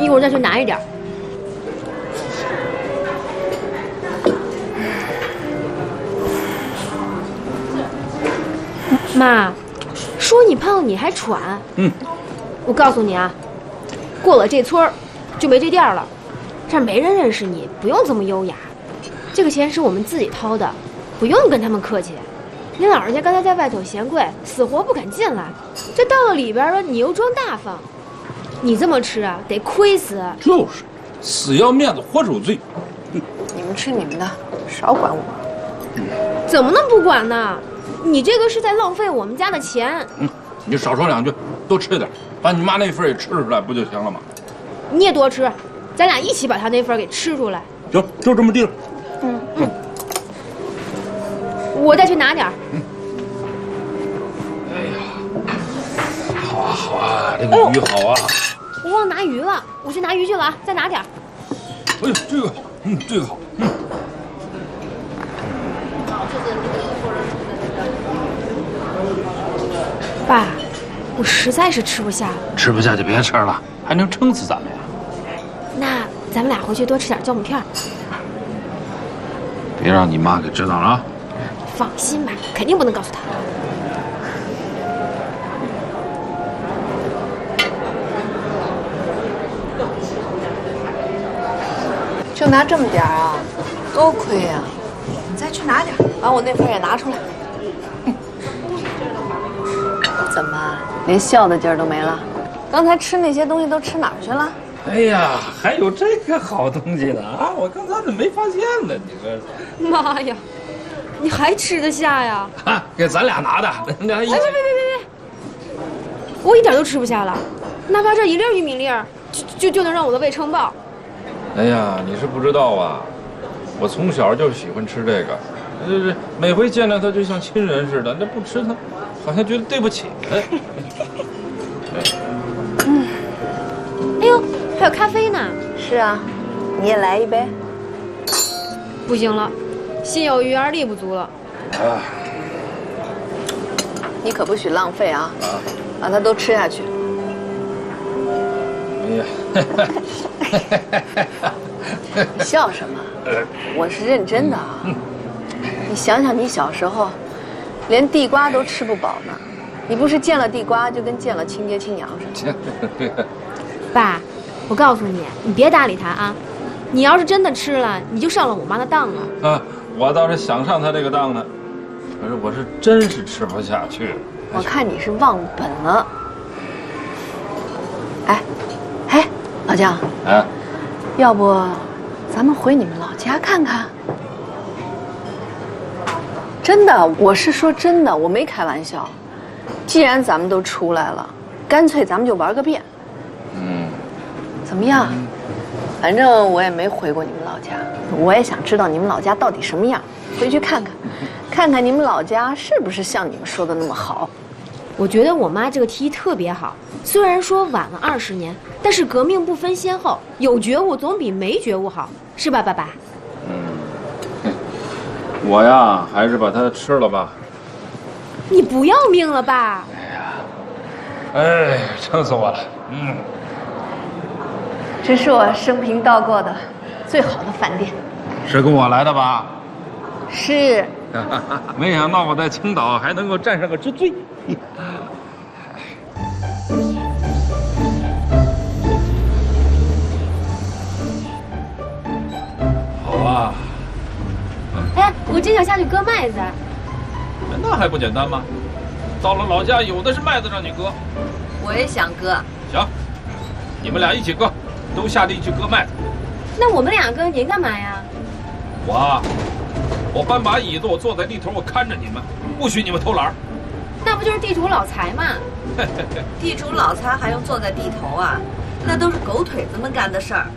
一会儿再去拿一点。妈，说你胖你还喘。我告诉你啊，过了这村儿，就没这店了。这儿没人认识你，不用这么优雅。这个钱是我们自己掏的，不用跟他们客气。你老人家刚才在外头嫌贵，死活不肯进来，这到了里边了，你又装大方。你这么吃啊，得亏死。 就是，死要面子活受罪。 你们吃你们的，少管我。 怎么能不管呢？你这个是在浪费我们家的钱。 你少说两句，多吃点，把你妈那份也吃出来不就行了吗？ 你也多吃，咱俩一起把她那份给吃出来。 行，就这么定了。 我再去拿点。 哎呀，好啊好啊，这个鱼好啊。 我忘拿鱼了，我去拿鱼去了啊，再拿点。 哎呦，这个好，这个好， 爸，我实在是吃不下了。 吃不下就别吃了，还能撑死咱们呀。 那咱们俩回去多吃点酵母片。 别让你妈给知道了啊。 放心吧，肯定不能告诉她。 就拿这么点儿啊，多亏呀！你再去拿点，把我那份也拿出来。怎么，连笑的劲儿都没了？刚才吃那些东西都吃哪儿去了？ 哎呀，还有这个好东西呢啊！我刚才怎么没发现呢？你说， 妈呀，你还吃得下呀？ 啊，给咱俩拿的，咱俩一起。 别！我一点都吃不下了，哪怕这一粒玉米粒儿，就能让我的胃撑爆。 哎呀，你是不知道啊，我从小就喜欢吃这个，就是每回见到他就像亲人似的，那不吃他，好像觉得对不起他。 哎呦，还有咖啡呢。 是啊，你也来一杯。 不行了，心有余而力不足了。 啊， 你可不许浪费啊！把它都吃下去。 哎呀， 你笑什么？我是认真的啊！你想想，你小时候，连地瓜都吃不饱呢。你不是见了地瓜就跟见了亲爹亲娘似的。 爸，我告诉你，你别搭理他啊！你要是真的吃了，你就上了我妈的当了。 啊，我倒是想上他这个当呢，可是我是真是吃不下去了。 我看你是忘本了。哎，老姜， 啊， 要不咱们回你们老家看看？真的，我是说真的，我没开玩笑。既然咱们都出来了，干脆咱们就玩个遍。怎么样？反正我也没回过你们老家，我也想知道你们老家到底什么样，回去看看，看看你们老家是不是像你们说的那么好。 我觉得我妈这个提议特别好，虽然说晚了20年，但是革命不分先后，有觉悟总比没觉悟好，是吧，爸爸？ 我呀，还是把它吃了吧。 你不要命了吧？ 哎，撑死我了。 这是我生平到过的最好的饭店。 是跟我来的吧？ 是。 没想到我在青岛还能够占上个之最。好啊。 哎，我真想下去割麦子。 那还不简单吗？到了老家，有的是麦子让你割。 我也想割。 行，你们俩一起割，都下地去割麦子。 那我们两个您干嘛呀？ 我搬把椅子，我坐在地头，我看着你们，不许你们偷懒儿。 那不就是地主老财吗？ 地主老财还用坐在地头啊？那都是狗腿子们干的事儿。